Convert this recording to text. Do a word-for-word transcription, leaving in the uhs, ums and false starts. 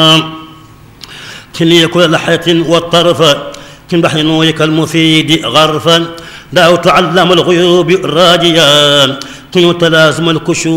كلي كل لحية والطرف كن بحر نورك المفيد غرفا دعوت علم الغيوب راجيا كن تلازم الكشوف